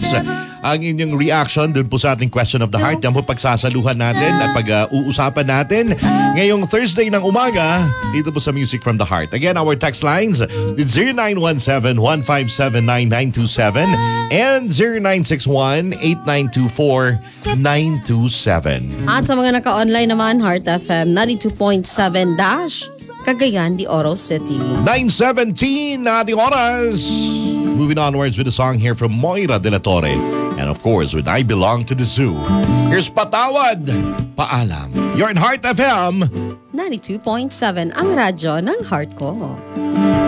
ang inyong reaction dun po sa ating question of the heart. Yan po pagsasaluhan natin at pag-uusapan natin ngayong Thursday ng umaga dito po sa Music from the Heart. Again, our text lines is 0917-157-9927 and 0961-8924-927. At sa mga naka-online naman, Heart FM 92.7 Cagayan de Oro City. 9:17 na ating oras. Moving onwards with a song here from Moira de la Torre. And of course, When I Belong to the Zoo. Here's Patawad, Paalam. You're in Heart FM 92.7 ang radyo ng heart ko.